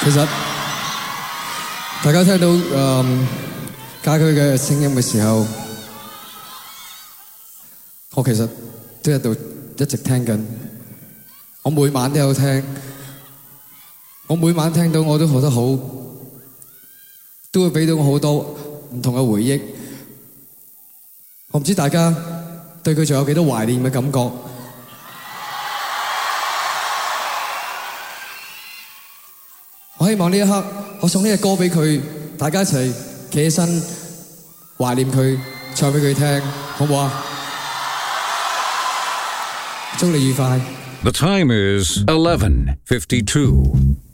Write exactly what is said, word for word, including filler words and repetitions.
其實大家聽到誒家駒嘅聲音嘅時候，我其實都喺度一直聽緊，我每晚都有聽，我每晚聽到我都覺得好，都會俾到我好多唔同嘅回憶。我唔知大家對佢仲有幾多懷念嘅感覺。我希望呢一刻，我送呢隻歌俾佢，大家一齊企起身懷念佢，唱俾佢聽，好唔好啊？祝你愉快。 The time is eleven fifty-two.